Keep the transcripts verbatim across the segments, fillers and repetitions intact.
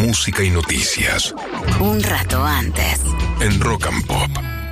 música y noticias. Un rato antes. En Rock and Pop.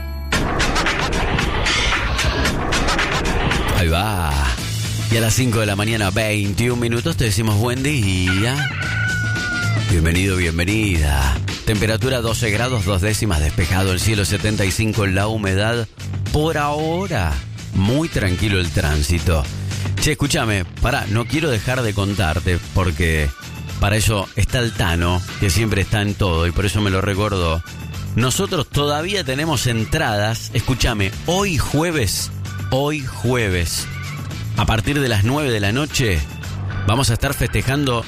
Ahí va. Y a las cinco de la mañana, veintiún minutos, te decimos buen día. Bienvenido, bienvenida. Temperatura doce grados, dos décimas, despejado el cielo, setenta y cinco la humedad. Por ahora, muy tranquilo el tránsito. Che, escúchame, pará, no quiero dejar de contarte, porque para eso está el Tano, que siempre está en todo, y por eso me lo recordó. Nosotros todavía tenemos entradas, escúchame, hoy jueves, hoy jueves, a partir de las nueve de la noche, vamos a estar festejando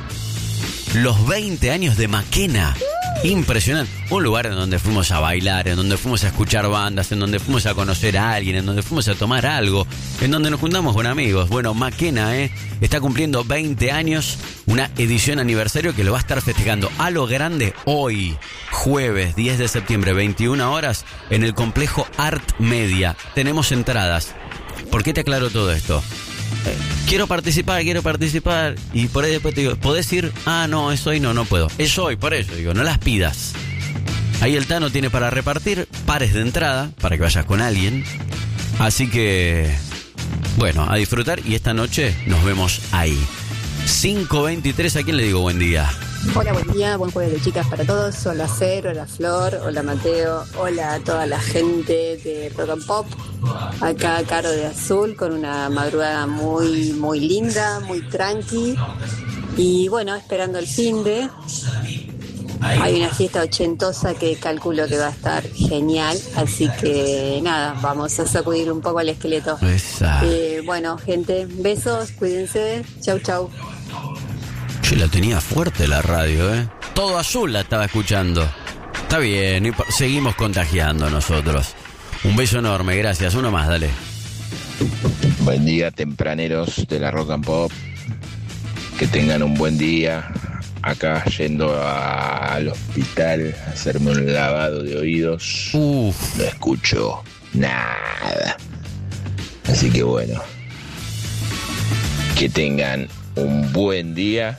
los veinte años de Maquena. Impresionante. Un lugar en donde fuimos a bailar, en donde fuimos a escuchar bandas, en donde fuimos a conocer a alguien, en donde fuimos a tomar algo, en donde nos juntamos con amigos. Bueno, Maquena, ¿eh? Está cumpliendo veinte años, una edición aniversario que lo va a estar festejando a lo grande hoy, jueves diez de septiembre, veintiuna horas, en el complejo Art Media. Tenemos entradas. ¿Por qué te aclaro todo esto? Eh, quiero participar, quiero participar. Y por ahí después te digo, ¿podés ir? Ah, no, es hoy, no, no puedo. Es hoy, por eso digo, no las pidas. Ahí el Tano tiene para repartir pares de entrada, para que vayas con alguien. Así que, bueno, a disfrutar. Y esta noche nos vemos ahí. cinco veintitrés, ¿a quién le digo buen día? Hola, buen día, buen jueves de chicas para todos. Hola Fer, hola Flor, hola Mateo, hola a toda la gente de Rock and Pop. Acá Caro de Azul con una madrugada muy, muy linda, muy tranqui. Y bueno, esperando el fin de... Hay una fiesta ochentosa que calculo que va a estar genial, así que nada, vamos a sacudir un poco el esqueleto. Eh, bueno, gente, besos, cuídense, chau chau. Yo la tenía fuerte la radio, ¿eh? Todo azul la estaba escuchando. Está bien, y seguimos contagiando nosotros. Un beso enorme, gracias. Uno más, dale. Buen día, tempraneros de la Rock and Pop. Que tengan un buen día. Acá yendo a, al hospital a hacerme un lavado de oídos. Uf. No escucho nada. Así que bueno. Que tengan un buen día.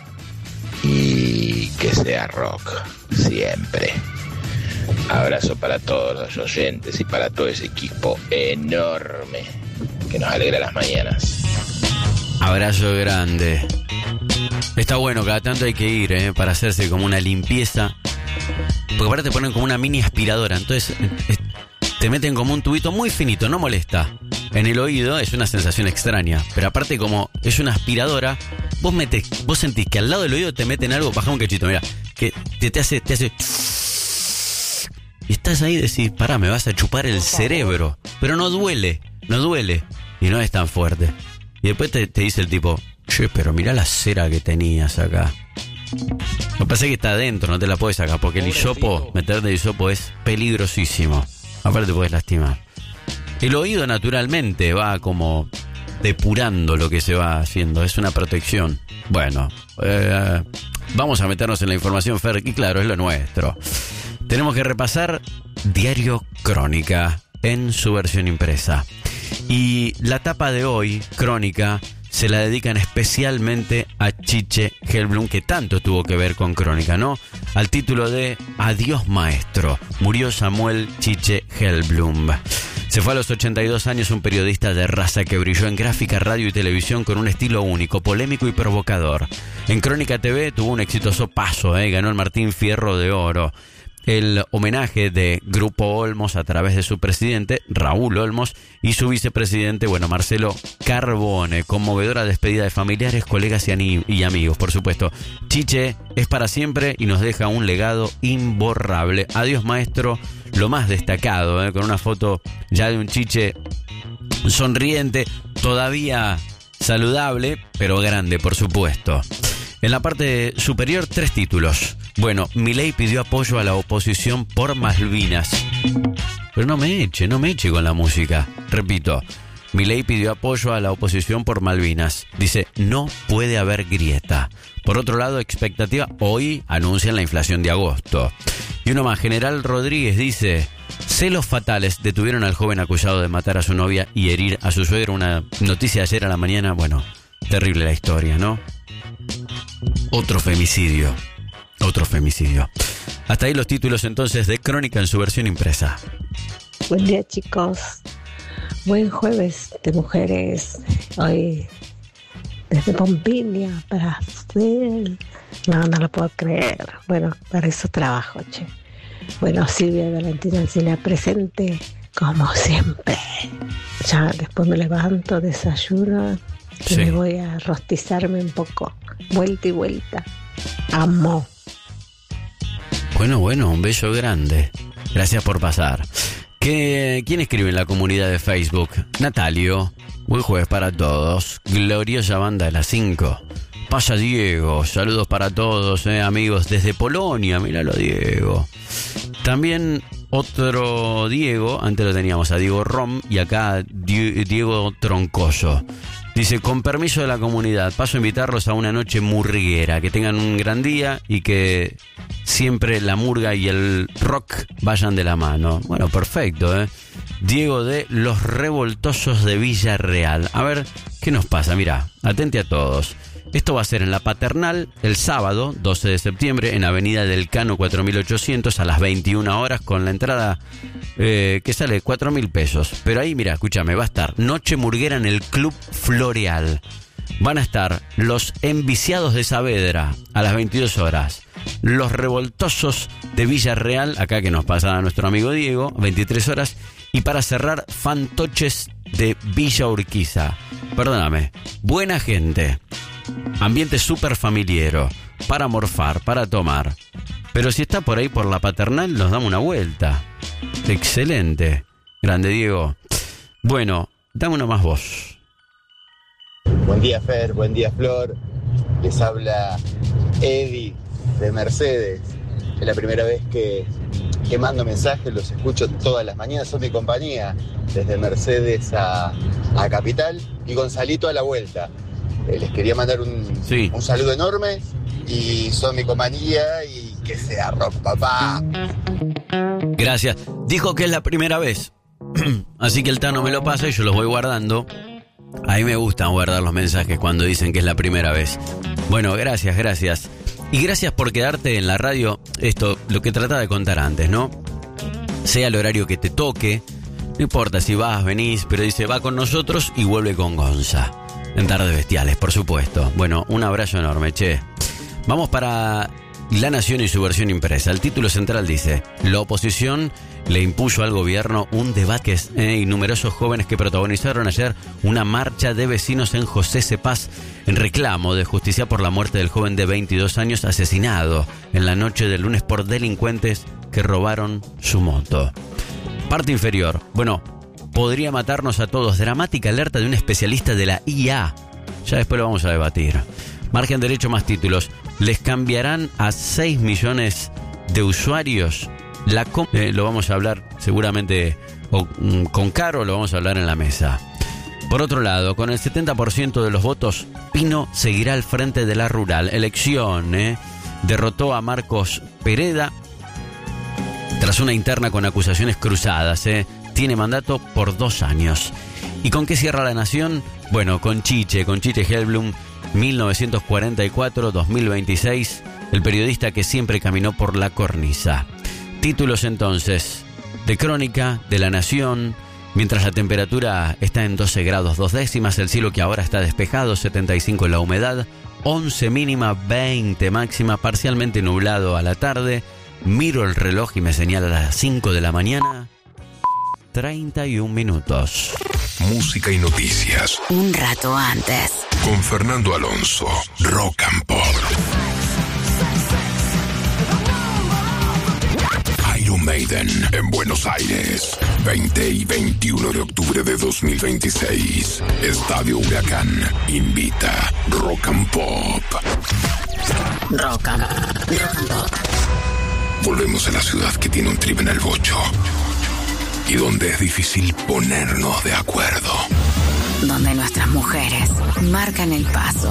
Y que sea rock siempre. Abrazo para todos los oyentes y para todo ese equipo enorme que nos alegra las mañanas. Abrazo grande. Está bueno, cada tanto hay que ir, ¿eh? Para hacerse como una limpieza. Porque aparte te ponen como una mini aspiradora. Entonces te meten como un tubito muy finito, no molesta. En el oído es una sensación extraña. Pero aparte como es una aspiradora, vos metés, vos sentís que al lado del oído te meten algo, bajá un cachito, mira, que te, te hace, te hace. Y estás ahí y decís, pará, me vas a chupar el cerebro. Pero no duele, no duele. Y no es tan fuerte. Y después te, te dice el tipo, che, pero mirá la cera que tenías acá. Lo que pasa es que está adentro, no te la puedes sacar, porque el hisopo, meterte el hisopo es peligrosísimo. Aparte te puedes lastimar. El oído naturalmente va como depurando lo que se va haciendo. Es una protección. Bueno, eh, vamos a meternos en la información, Fer, y claro, es lo nuestro. Tenemos que repasar Diario Crónica en su versión impresa. Y la tapa de hoy, Crónica, se la dedican especialmente a Chiche Hellblum, que tanto tuvo que ver con Crónica, ¿no? Al título de Adiós Maestro. Murió Samuel Chiche Hellblum. Se fue a los ochenta y dos años, un periodista de raza que brilló en gráfica, radio y televisión con un estilo único, polémico y provocador. En Crónica T V tuvo un exitoso paso, ¿eh? Ganó el Martín Fierro de Oro. El homenaje de Grupo Olmos a través de su presidente, Raúl Olmos, y su vicepresidente, bueno, Marcelo Carbone. Conmovedora despedida de familiares, colegas y, ani- y amigos, por supuesto. Chiche es para siempre y nos deja un legado imborrable. Adiós, maestro, lo más destacado, ¿eh? Con una foto ya de un Chiche sonriente, todavía saludable, pero grande, por supuesto. En la parte superior, tres títulos. Bueno, Milei pidió apoyo a la oposición por Malvinas. Pero no me eche, no me eche con la música. Repito, Milei pidió apoyo a la oposición por Malvinas. Dice, no puede haber grieta. Por otro lado, expectativa, hoy anuncian la inflación de agosto. Y uno más, General Rodríguez dice, celos fatales detuvieron al joven acusado de matar a su novia y herir a su suegro. Una noticia de ayer a la mañana, bueno, terrible la historia, ¿no? Otro femicidio. otro femicidio. Hasta ahí los títulos entonces de Crónica en su versión impresa. Buen día, chicos. Buen jueves de mujeres. Hoy desde Pompilia para usted. No, no lo puedo creer. Bueno, para eso trabajo, che. Bueno, Silvia Valentina Encina presente, como siempre. Ya después me levanto, desayuno y sí. Me voy a rostizarme un poco. Vuelta y vuelta. Amo. Bueno, bueno, un beso grande. Gracias por pasar. ¿Qué, ¿Quién escribe en la comunidad de Facebook? Natalio. Buen jueves para todos. Gloriosa banda de las cinco. Pasa Diego. Saludos para todos, eh, amigos desde Polonia. Míralo, Diego. También otro Diego. Antes lo teníamos a Diego Rom y acá Diego Troncoso. Dice, con permiso de la comunidad, paso a invitarlos a una noche murguera. Que tengan un gran día y que siempre la murga y el rock vayan de la mano. Bueno, perfecto, ¿eh? Diego de Los Revoltosos de Villarreal. A ver, ¿qué nos pasa? Mirá, atente a todos. Esto va a ser en La Paternal el sábado, doce de septiembre, en Avenida del Cano cuatro mil ochocientos a las veintiuna horas con la entrada eh, que sale cuatro mil pesos. Pero ahí, mira, escúchame, va a estar Noche Murguera en el Club Floreal. Van a estar Los Enviciados de Saavedra a las veintidós horas. Los Revoltosos de Villarreal, acá que nos pasa a nuestro amigo Diego, veintitrés horas. Y para cerrar, Fantoches de Villa Urquiza. Perdóname, buena gente. Ambiente súper familiero, para morfar, para tomar. Pero si está por ahí por La Paternal, nos damos una vuelta. Excelente. Grande, Diego. Bueno, dame una más voz. Buen día, Fer. Buen día, Flor. Les habla Eddie de Mercedes. Es la primera vez que, que mando mensajes, los escucho todas las mañanas. Son mi compañía desde Mercedes a, a Capital y Gonzalito a la vuelta. Les quería mandar un, sí. un saludo enorme y son mi compañía y que sea rock, papá. Gracias. Dijo que es la primera vez. Así que el Tano me lo pasa y yo los voy guardando. A mí me gustan guardar los mensajes cuando dicen que es la primera vez. Bueno, gracias, gracias. Y gracias por quedarte en la radio. Esto, lo que trataba de contar antes, ¿no? Sea el horario que te toque. No importa si vas, venís, pero dice, va con nosotros y vuelve con Gonza. En Tardes Bestiales, por supuesto. Bueno, un abrazo enorme, che. Vamos para La Nación y su versión impresa. El título central dice, la oposición le impuso al gobierno un debate eh, y numerosos jóvenes que protagonizaron ayer una marcha de vecinos en José Cepaz en reclamo de justicia por la muerte del joven de veintidós años asesinado en la noche del lunes por delincuentes que robaron su moto. Parte inferior. Bueno, podría matarnos a todos. Dramática alerta de un especialista de la I A. Ya después lo vamos a debatir. Margen derecho, más títulos. Les cambiarán a seis millones de usuarios. La com- eh, lo vamos a hablar seguramente o, mm, con Caro, lo vamos a hablar en la mesa. Por otro lado, con el setenta por ciento de los votos, Pino seguirá al frente de la rural. Elección, ¿eh? Derrotó a Marcos Pereda tras una interna con acusaciones cruzadas, ¿eh? Tiene mandato por dos años. ¿Y con qué cierra La Nación? Bueno, con Chiche, con Chiche Helblum, mil novecientos cuarenta y cuatro a dos mil veintiséis, el periodista que siempre caminó por la cornisa. Títulos entonces, de Crónica, de La Nación, mientras la temperatura está en doce grados dos décimas, el cielo que ahora está despejado, setenta y cinco la humedad, once mínima, veinte máxima, parcialmente nublado a la tarde, miro el reloj y me señala a las cinco de la mañana, treinta y un minutos. Música y noticias. Un rato antes. Con Fernando Alonso, Rock and Pop. Iron Maiden en Buenos Aires, veinte y veintiuno de octubre de dos mil veintiséis. Estadio Huracán invita Rock and Pop. Rock and, rock and Pop. Volvemos a la ciudad que tiene un trip en el bocho y donde es difícil ponernos de acuerdo. Donde nuestras mujeres marcan el paso.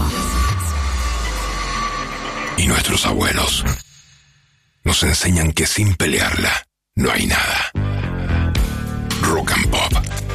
Y nuestros abuelos nos enseñan que sin pelearla no hay nada. Rock and Pop.